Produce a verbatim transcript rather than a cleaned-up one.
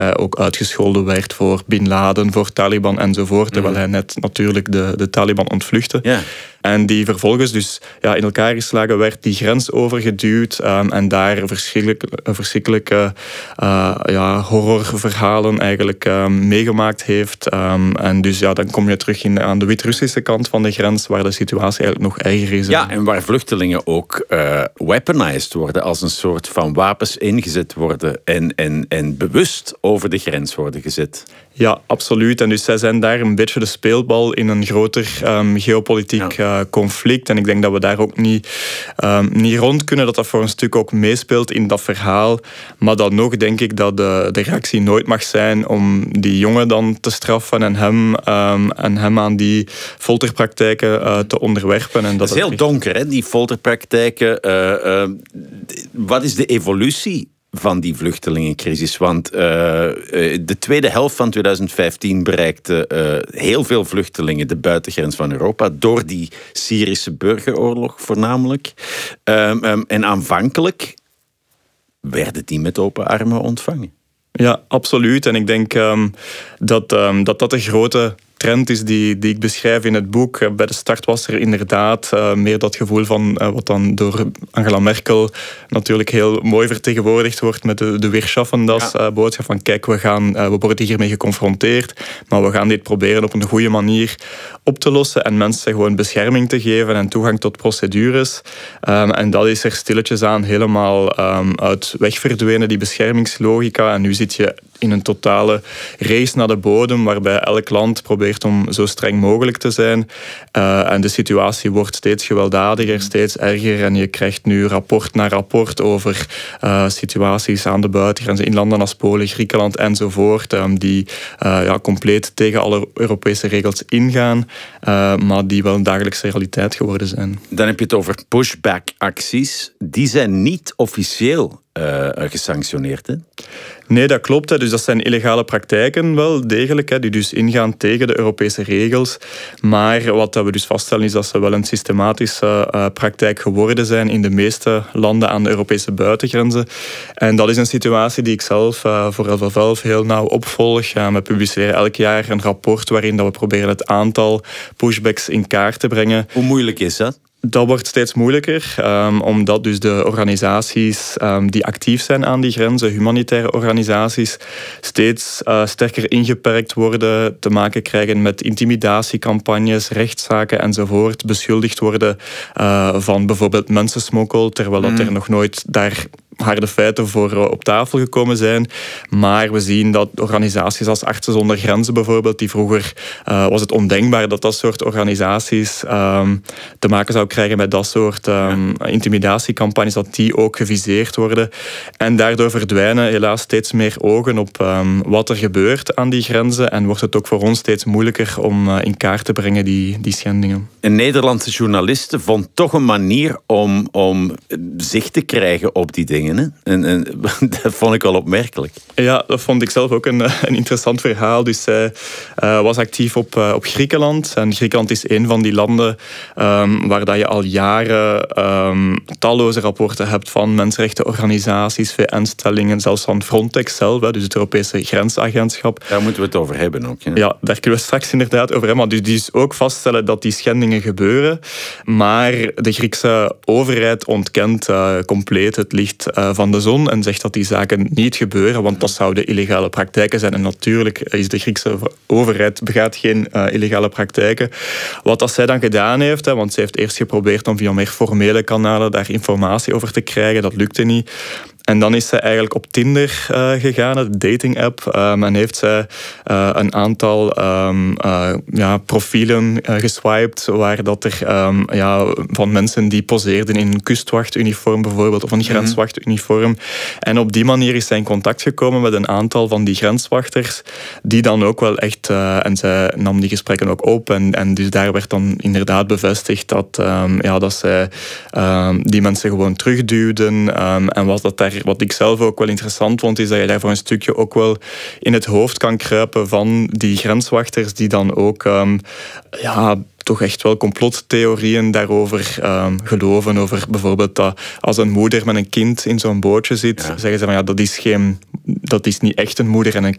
Hij ook uitgescholden werd voor Bin Laden, voor Taliban enzovoort. Terwijl hij net natuurlijk de, de Taliban ontvluchtte. Ja. En die vervolgens dus ja, in elkaar geslagen werd, die grens overgeduwd. Um, en daar verschrikkelijke, verschrikkelijke uh, ja, horrorverhalen eigenlijk um, meegemaakt heeft. Um, en dus ja, dan kom je terug in, aan de Wit-Russische kant van de grens, waar de situatie eigenlijk nog erger is. Ja, en waar vluchtelingen ook uh, weaponized worden, als een soort van wapens ingezet worden en, en, en bewust over de grens worden gezet. Ja, absoluut. En dus zij zijn daar een beetje de speelbal in een groter um, geopolitiek ja. uh, conflict. En ik denk dat we daar ook niet, um, niet rond kunnen, dat dat voor een stuk ook meespeelt in dat verhaal. Maar dan nog denk ik dat de, de reactie nooit mag zijn om die jongen dan te straffen en hem, um, en hem aan die folterpraktijken uh, te onderwerpen. En dat, dat is heel echt... donker, hè, die folterpraktijken. Uh, uh, wat is de evolutie van die vluchtelingencrisis? Want uh, de tweede helft van twintig vijftien bereikte uh, heel veel vluchtelingen de buitengrens van Europa door die Syrische burgeroorlog voornamelijk. Um, um, en aanvankelijk werden die met open armen ontvangen. Ja, absoluut. En ik denk um, dat, um, dat dat de grote trend is die, die ik beschrijf in het boek. Bij de start was er inderdaad uh, meer dat gevoel van uh, wat dan door Angela Merkel natuurlijk heel mooi vertegenwoordigd wordt met de, de Weerschaffendas ja. uh, boodschap van kijk, we, gaan, uh, we worden hiermee geconfronteerd, maar we gaan dit proberen op een goede manier op te lossen en mensen gewoon bescherming te geven en toegang tot procedures. Um, en dat is er stilletjes aan helemaal um, uit weg verdwenen, die beschermingslogica. En nu zit je in een totale race naar de bodem, waarbij elk land probeert om zo streng mogelijk te zijn. Uh, en de situatie wordt steeds gewelddadiger, steeds erger. En je krijgt nu rapport na rapport over uh, situaties aan de buitengrenzen in landen als Polen, Griekenland enzovoort, um, die uh, ja, compleet tegen alle Europese regels ingaan, uh, maar die wel een dagelijkse realiteit geworden zijn. Dan heb je het over pushback-acties. Die zijn niet officieel Uh, gesanctioneerd, hè? Nee, dat klopt. Hè. Dus dat zijn illegale praktijken wel degelijk, hè, die dus ingaan tegen de Europese regels. Maar wat we dus vaststellen is dat ze wel een systematische uh, praktijk geworden zijn in de meeste landen aan de Europese buitengrenzen. En dat is een situatie die ik zelf uh, voor L vijf elf heel nauw opvolg. Ja, we publiceren elk jaar een rapport waarin dat we proberen het aantal pushbacks in kaart te brengen. Hoe moeilijk is dat? Dat wordt steeds moeilijker, um, omdat dus de organisaties um, die actief zijn aan die grenzen, humanitaire organisaties, steeds uh, sterker ingeperkt worden, te maken krijgen met intimidatiecampagnes, rechtszaken enzovoort, beschuldigd worden uh, van bijvoorbeeld mensensmokkel, terwijl dat er nog nooit daar harde feiten voor op tafel gekomen zijn. Maar we zien dat organisaties als Artsen zonder Grenzen bijvoorbeeld, die vroeger uh, was het ondenkbaar dat dat soort organisaties um, te maken zou krijgen met dat soort um, ja. intimidatiecampagnes, dat die ook geviseerd worden. En daardoor verdwijnen helaas steeds meer ogen op um, wat er gebeurt aan die grenzen en wordt het ook voor ons steeds moeilijker om uh, in kaart te brengen die, die schendingen. Een Nederlandse journaliste vond toch een manier om, om zicht te krijgen op die dingen. Hè? En, en, dat vond ik wel opmerkelijk. Ja, dat vond ik zelf ook een, een interessant verhaal. Dus zij uh, was actief op, uh, op Griekenland. En Griekenland is een van die landen um, waar dat je al jaren um, talloze rapporten hebt van mensenrechtenorganisaties, V N-stellingen, zelfs van Frontex zelf, hè, dus het Europese grensagentschap. Daar moeten we het over hebben ook. Hè? Ja, daar kunnen we straks inderdaad over hebben. Maar dus die dus ook vaststellen dat die schendingen gebeuren. Maar de Griekse overheid ontkent uh, compleet het licht uh, van de zon en zegt dat die zaken niet gebeuren, want dat zouden illegale praktijken zijn. En natuurlijk is de Griekse overheid begaat geen uh, illegale praktijken. Wat dat zij dan gedaan heeft, hè, want zij heeft eerst geprobeerd om via meer formele kanalen daar informatie over te krijgen, dat lukte niet. En dan is ze eigenlijk op Tinder uh, gegaan, de dating-app. Um, en heeft zij uh, een aantal um, uh, ja, profielen uh, geswiped waar dat er um, ja, van mensen die poseerden in een kustwachtuniform bijvoorbeeld, of een grenswachtuniform. En op die manier is zij in contact gekomen met een aantal van die grenswachters, die dan ook wel echt, uh, en zij nam die gesprekken ook op. En, en dus daar werd dan inderdaad bevestigd dat, um, ja, dat zij um, die mensen gewoon terugduwden. Um, en wat dat daar Wat ik zelf ook wel interessant vond, is dat je daar voor een stukje ook wel in het hoofd kan kruipen van die grenswachters die dan ook um, ja, toch echt wel complottheorieën daarover um, geloven. Over bijvoorbeeld dat als een moeder met een kind in zo'n bootje zit, ja. zeggen ze van ja, dat is geen, dat is niet echt een moeder en een